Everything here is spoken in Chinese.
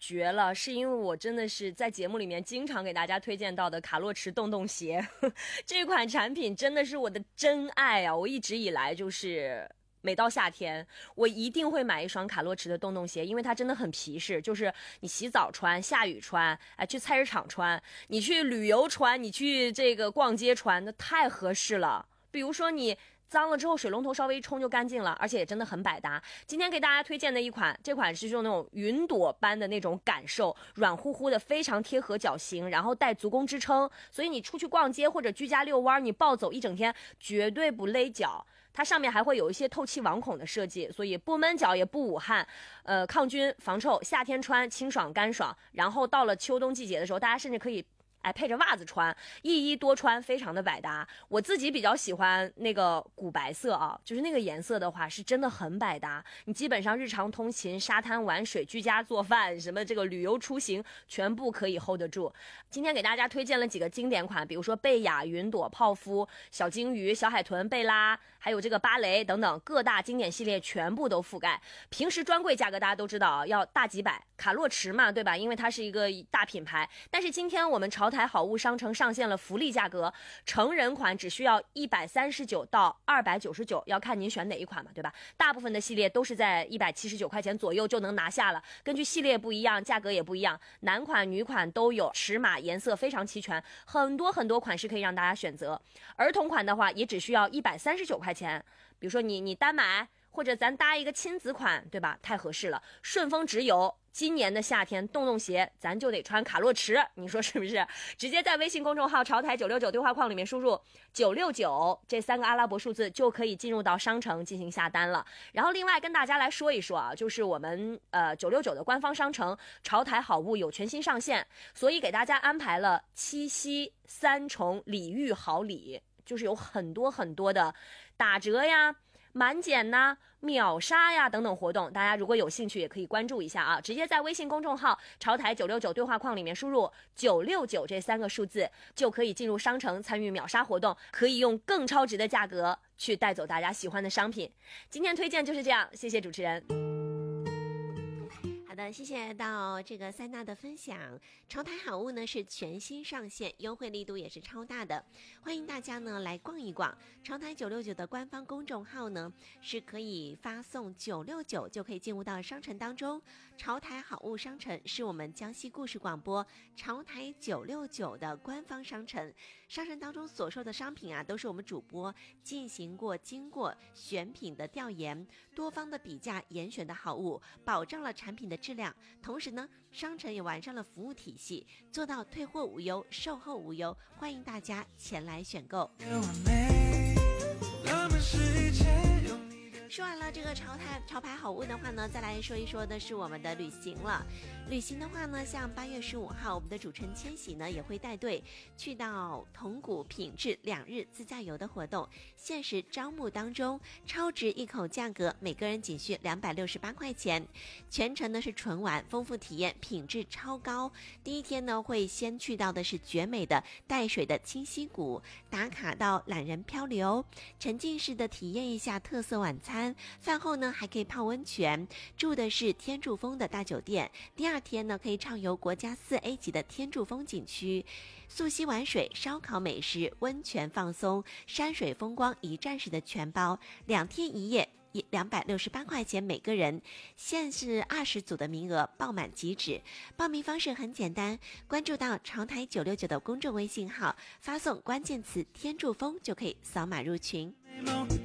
绝了，是因为我真的是在节目里面经常给大家推荐到的卡洛驰洞洞鞋这款产品真的是我的真爱啊！我一直以来就是每到夏天我一定会买一双卡洛驰的洞洞鞋，因为它真的很皮实，就是你洗澡穿，下雨穿，去菜市场穿，你去旅游穿，你去这个逛街穿，那太合适了。比如说你脏了之后水龙头稍微一冲就干净了，而且也真的很百搭。今天给大家推荐的一款，这款是用那种云朵般的那种感受，软乎乎的，非常贴合脚型，然后带足弓支撑，所以你出去逛街或者居家遛弯，你暴走一整天绝对不勒脚。它上面还会有一些透气网孔的设计，所以不闷脚也不捂汗，抗菌防臭，夏天穿清爽干爽，然后到了秋冬季节的时候，大家甚至可以配着袜子穿，一衣多穿，非常的百搭。我自己比较喜欢那个古白色啊，就是那个颜色的话是真的很百搭，你基本上日常通勤、沙滩玩水、居家做饭，什么这个旅游出行全部可以 hold 得住。今天给大家推荐了几个经典款，比如说贝雅、云朵、泡芙、小金鱼、小海豚、贝拉，还有这个芭蕾等等各大经典系列全部都覆盖。平时专柜价格大家都知道啊，要大几百，卡洛驰嘛，对吧？因为它是一个大品牌，但是今天我们潮台好物商城上线了福利价格，成人款只需要139到299，要看您选哪一款嘛，对吧？大部分的系列都是在179块钱左右就能拿下了，根据系列不一样，价格也不一样，男款女款都有，尺码颜色非常齐全，很多款式可以让大家选择。儿童款的话也只需要139块钱，比如说你单买，或者咱搭一个亲子款，对吧？太合适了。顺丰直邮，今年的夏天洞洞鞋咱就得穿卡洛驰，你说是不是？直接在微信公众号潮台969对话框里面输入969这3个阿拉伯数字，就可以进入到商城进行下单了。然后另外跟大家来说一说啊，就是我们969的官方商城潮台好物有全新上线，所以给大家安排了七夕3重礼遇好礼，就是有很多的打折呀、满减呐、秒杀呀等等活动，大家如果有兴趣也可以关注一下啊！直接在微信公众号潮台969对话框里面输入969这3个数字，就可以进入商城参与秒杀活动，可以用更超值的价格去带走大家喜欢的商品。今天推荐就是这样，谢谢主持人。 好的，谢谢到这个塞娜的分享。潮台好物呢是全新上线，优惠力度也是超大的，欢迎大家呢来逛一逛。潮台969的官方公众号呢是可以发送969就可以进入到商城当中。潮台好物商城是我们江西故事广播潮台969的官方商城，商城当中所售的商品啊都是我们主播经过选品的调研，多方的比价严选的好物，保障了产品的质量，同时呢，商城也完善了服务体系，做到退货无忧、售后无忧，欢迎大家前来选购。说完了这个潮牌好物的话呢，再来说一说的是我们的旅行了。旅行的话呢，像8月15号，我们的主持人千玺呢也会带队去到铜鼓品质2日自驾游的活动，限时招募当中，超值一口价格，每个人仅需268块钱，全程呢是纯玩，丰富体验，品质超高。第一天呢会先去到的是绝美的带水的清溪谷，打卡到懒人漂流，沉浸式的体验一下特色晚餐，饭后呢还可以泡温泉，住的是天柱峰的大酒店。第二天呢可以畅游国家4A 级的天柱峰景区，溯溪玩水、烧烤美食、温泉放松、山水风光一站式的全包，2天1夜268块钱每个人，限是20组的名额，报满即止。报名方式很简单，关注到潮台969的公众微信号，发送关键词天柱峰就可以扫码入群。